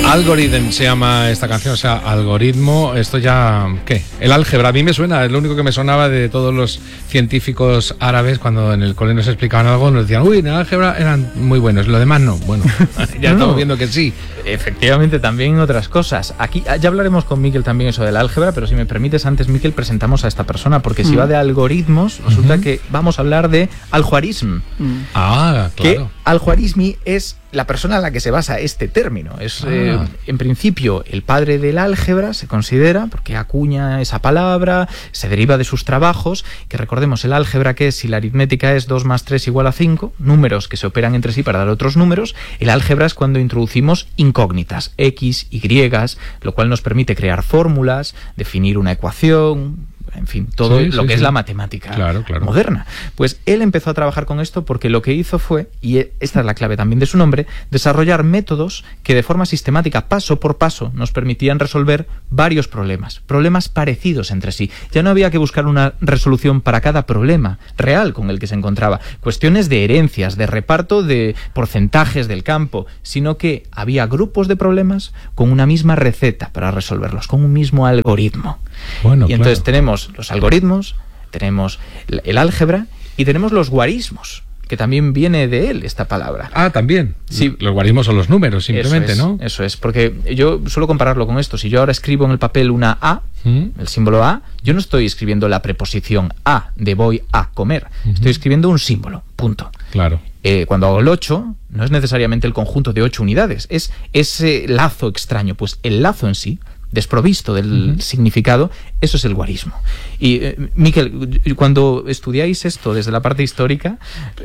Algorithm se llama esta canción, o sea, algoritmo. Esto ya, ¿qué? El álgebra, a mí me suena, es lo único que me sonaba de todos los científicos árabes cuando en el colegio nos explicaban algo, nos decían, uy, en el álgebra eran muy buenos, lo demás no. Bueno, ya estamos viendo que sí. Efectivamente, también otras cosas. Aquí ya hablaremos con Miquel también eso del álgebra, pero si me permites, antes, Miquel, presentamos a esta persona, porque si va de algoritmos, resulta que vamos a hablar de al-Khwarizm. Ah, claro. Que al-Khwarizmi es la persona en la que se basa este término. Es, en principio, el padre del álgebra, se considera, porque acuña esa palabra, se deriva de sus trabajos, que recordemos, el álgebra, que es, si la aritmética es 2 más 3 igual a 5, números que se operan entre sí para dar otros números, el álgebra es cuando introducimos incógnitas, x, y, lo cual nos permite crear fórmulas, definir una ecuación, en fin, todo lo que es la matemática moderna. Pues él empezó a trabajar con esto porque lo que hizo fue, y esta es la clave también de su nombre, desarrollar métodos que de forma sistemática, paso por paso, nos permitían resolver varios problemas parecidos entre sí. Ya no había que buscar una resolución para cada problema real con el que se encontraba, cuestiones de herencias, de reparto de porcentajes del campo, sino que había grupos de problemas con una misma receta para resolverlos, con un mismo algoritmo. Y entonces tenemos los algoritmos, tenemos el álgebra y tenemos los guarismos, que también viene de él esta palabra. Ah, también. Sí. Los guarismos son los números, simplemente, ¿no? Eso es, porque yo suelo compararlo con esto. Si yo ahora escribo en el papel una A, el símbolo A, yo no estoy escribiendo la preposición a de voy a comer. Estoy escribiendo un símbolo, punto. Claro. Cuando hago el 8, no es necesariamente el conjunto de 8 unidades, es ese lazo extraño. Pues el lazo en sí, desprovisto del significado, eso es el guarismo. Y Miquel, cuando estudiáis esto desde la parte histórica,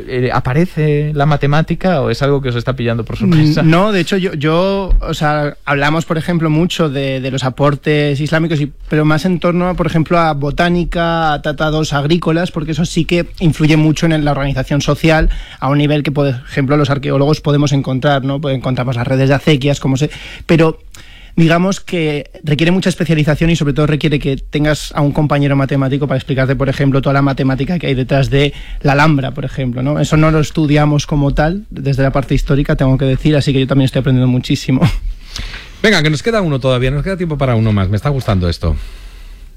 ¿aparece la matemática o es algo que os está pillando por sorpresa? No, de hecho yo o sea, hablamos, por ejemplo, mucho de los aportes islámicos, pero más en torno a, por ejemplo, a botánica, a tratados agrícolas, porque eso sí que influye mucho en la organización social a un nivel que, por ejemplo, los arqueólogos podemos encontrar, ¿no? Pues encontramos las redes de acequias, pero digamos que requiere mucha especialización y sobre todo requiere que tengas a un compañero matemático para explicarte, por ejemplo, toda la matemática que hay detrás de la Alhambra, por ejemplo, ¿no? Eso no lo estudiamos como tal desde la parte histórica, tengo que decir, así que yo también estoy aprendiendo muchísimo. Venga, que nos queda uno todavía, nos queda tiempo para uno más, me está gustando esto.